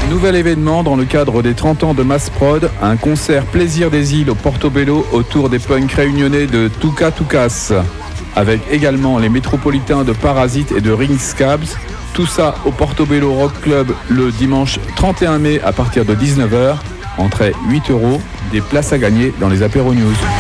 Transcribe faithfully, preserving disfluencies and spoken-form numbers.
Nouvel événement dans le cadre des trente ans de Mass Prod, un concert Plaisir des îles au Portobello autour des punks réunionnais de Tuka Tukas, avec également les métropolitains de Parasite et de Ring Scabs. Tout ça au Portobello Rock Club le dimanche trente et un mai à partir de dix-neuf heures. Entrée huit euros, des places à gagner dans les apéros news.